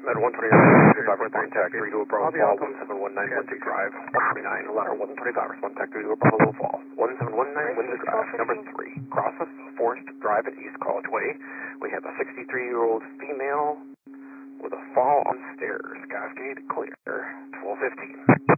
Med 129, contact 3 to a Bravo Fall, 1719 Windsor Drive, 129, ladder 125, contact 3 to a Bravo Fall, 1719 Windsor Drive, number 3, crosses Forest Drive at East College Way. We have a 63-year-old female with a fall on stairs, Cascade clear, 1215.